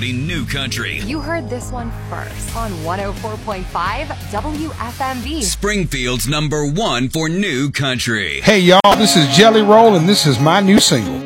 promoting new country. You heard this one first on 104.5 WFMV. Springfield's #1 for new country. Hey y'all, this is Jelly Roll and this is my new single.